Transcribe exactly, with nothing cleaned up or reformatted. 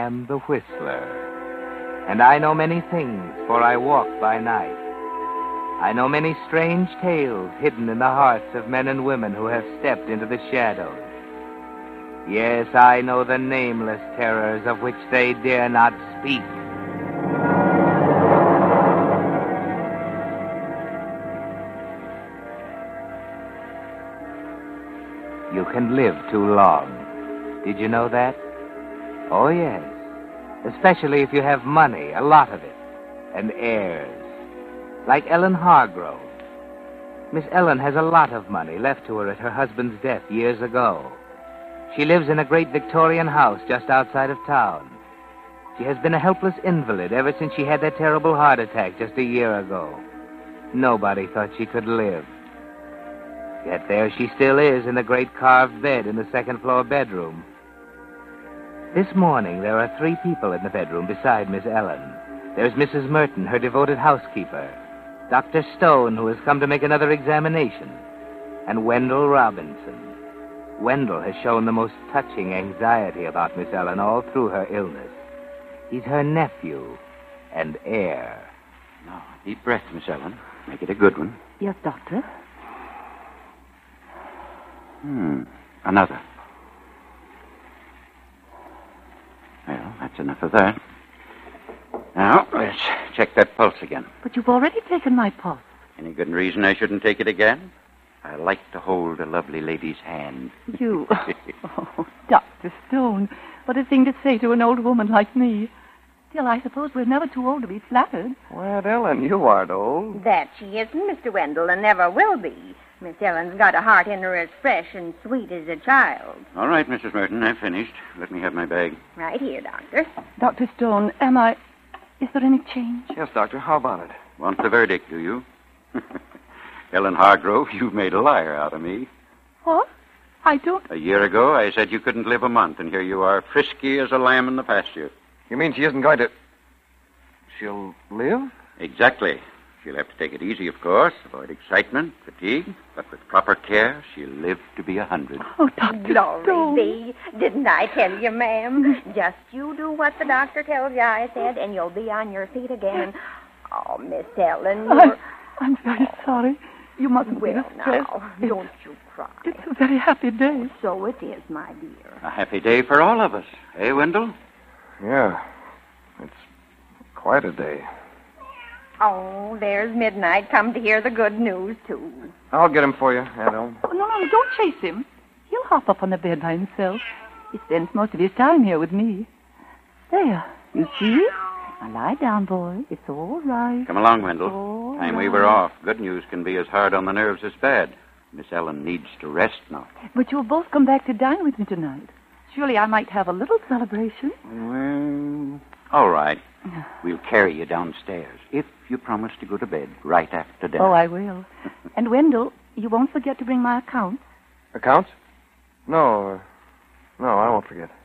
am the Whistler, and I know many things, for I walk by night. I know many strange tales hidden in the hearts of men and women who have stepped into the shadows. Yes, I know the nameless terrors of which they dare not speak. You can live too long. Did you know that? Oh, yes. Especially if you have money, a lot of it, and heirs. Like Ellen Hargrove. Miss Ellen has a lot of money left to her at her husband's death years ago. She lives in a great Victorian house just outside of town. She has been a helpless invalid ever since she had that terrible heart attack just a year ago. Nobody thought she could live. Yet there she still is in the great carved bed in the second-floor bedroom. This morning, there are three people in the bedroom beside Miss Ellen. There's Missus Merton, her devoted housekeeper, Doctor Stone, who has come to make another examination, and Wendell Robinson. Wendell has shown the most touching anxiety about Miss Ellen all through her illness. He's her nephew and heir. Now, deep breath, Miss Ellen. Make it a good one. Yes, Doctor. Hmm. Another. Well, that's enough of that. Now, let's check that pulse again. But you've already taken my pulse. Any good reason I shouldn't take it again? I like to hold a lovely lady's hand. You? Oh, Doctor Stone. What a thing to say to an old woman like me. Still, I suppose we're never too old to be flattered. Well, Ellen, you aren't old. That she isn't, Mister Wendell, and never will be. Miss Ellen's got a heart in her as fresh and sweet as a child. All right, Missus Merton, I've finished. Let me have my bag. Right here, Doctor. Doctor Stone, am I... Is there any change? Yes, Doctor. How about it? Want the verdict, do you? Ellen Hargrove, you've made a liar out of me. What? I don't... A year ago, I said you couldn't live a month, and here you are, frisky as a lamb in the pasture. You mean she isn't going to... She'll live? Exactly. She'll have to take it easy, of course, avoid excitement, fatigue, but with proper care, she'll live to be a hundred. Oh, Doctor Glory Stone. be. Didn't I tell you, ma'am? Just you do what the doctor tells you, I said, and you'll be on your feet again. Oh, Miss Ellen, I, you're... I'm very sorry. You mustn't be Well, distressed. now, It's- don't you cry. It's a very happy day. So it is, my dear. A happy day for all of us. Eh, Wendell? Yeah. It's quite a day. Oh, there's Midnight come to hear the good news, too. I'll get him for you, Aunt Ellen. Oh, no, no, don't chase him. He'll hop up on the bed by himself. He spends most of his time here with me. There, you see? Now lie down, boy. It's all right. Come along, Wendell. All Time we right. were off. Good news can be as hard on the nerves as bad. Miss Ellen needs to rest now. But you'll both come back to dine with me tonight. Surely I might have a little celebration. Well, all right. We'll carry you downstairs if you promise to go to bed right after dinner. Oh, I will. And, Wendell, you won't forget to bring my accounts. Accounts? No. uh, No, I won't forget.